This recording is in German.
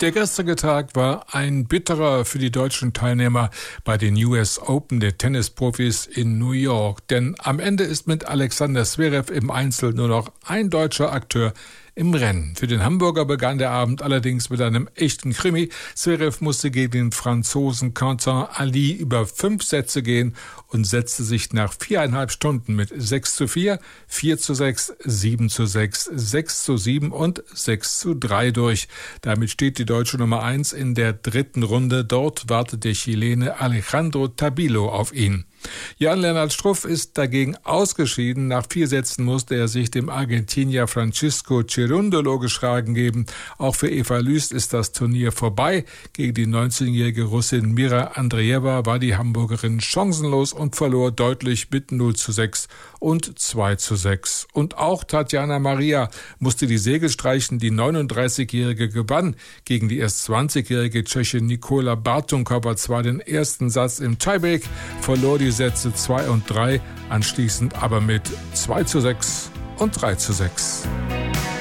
Der gestrige Tag war ein bitterer für die deutschen Teilnehmer bei den US Open der Tennisprofis in New York. Denn am Ende ist mit Alexander Zverev im Einzel nur noch ein deutscher Akteur im Rennen. Für den Hamburger begann der Abend allerdings mit einem echten Krimi. Zverev musste gegen den Franzosen Quentin Ali über 5 Sätze gehen und setzte sich nach 4,5 Stunden mit 6:4, 4:6, 7:6, 6:7 und 6:3 durch. Damit steht die deutsche Nummer 1 in der 3. Runde. Dort wartet der Chilene Alejandro Tabilo auf ihn. Jan-Lennart Struff ist dagegen ausgeschieden. Nach 4 Sätzen musste er sich dem Argentinier Francisco Cerundolo geschlagen geben. Auch für Eva Lüst ist das Turnier vorbei. Gegen die 19-jährige Russin Mira Andreeva war die Hamburgerin chancenlos und verlor deutlich mit 0:6 und 2:6. Und auch Tatjana Maria musste die Segel streichen. Die 39-jährige gewann gegen die erst 20-jährige Tschechin Nikola Bartunkova zwar den ersten Satz im Tiebreak, verlor die Sätze 2 und 3, anschließend aber mit 2:6 und 3:6.